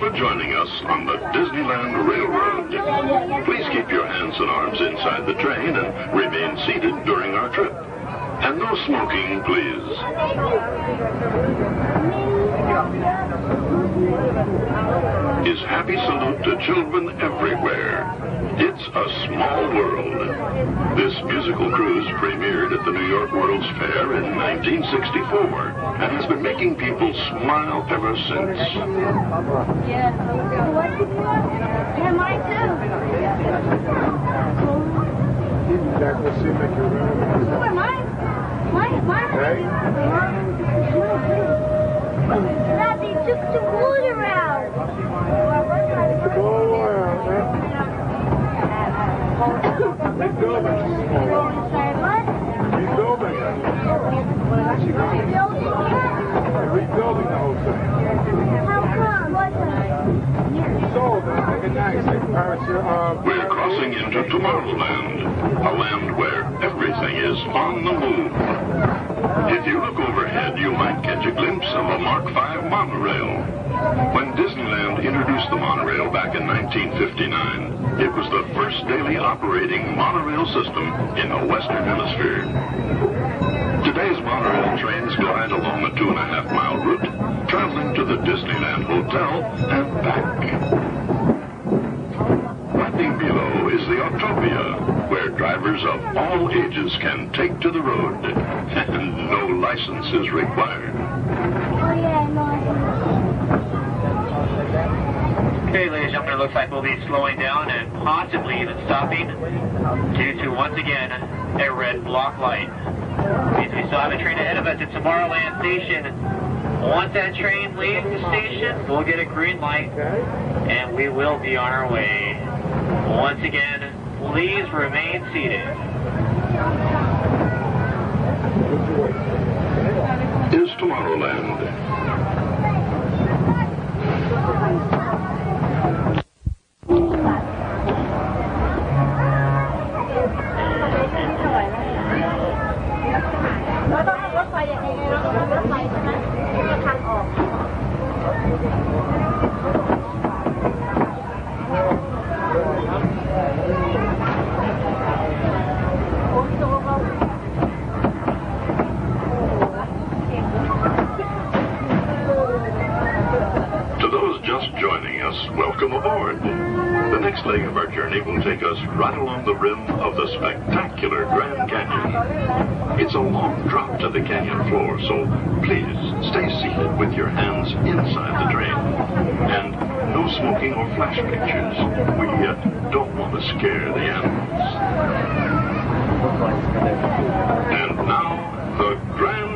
for joining us on the Disneyland Railroad. Please keep your hands and arms inside the train and remain seated during our trip. And no smoking, please. His happy salute to children everywhere. It's a small world. This musical cruise premiered at the New York World's Fair in 1964 and has been making people smile ever since. Yeah, mine too. Daddy took the wood around. Rebuilding the whole thing. How come? We're crossing into Tomorrowland, a land where everything is on the move. If you look overhead, you might catch a glimpse of a Mark V monorail. When Disneyland introduced the monorail back in 1959, it was the first daily operating monorail system in the Western Hemisphere. Today's monorail trains glide along a 2.5-mile route, traveling to the Disneyland Hotel and back. Right below is the Autopia, where drivers of all ages can take to the road, and no license is required. Okay, ladies and gentlemen, it looks like we'll be slowing down and possibly even stopping due to, once again, a red block light. We still have a train ahead of us at Tomorrowland Station. Once that train leaves the station, we'll get a green light, and we will be on our way. Once again, please remain seated. Is Tomorrowland. Welcome aboard. The next leg of our journey will take us right along the rim of the spectacular Grand Canyon. It's a long drop to the canyon floor, so please stay seated with your hands inside the train. And no smoking or flash pictures. We don't want to scare the animals. And now, the Grand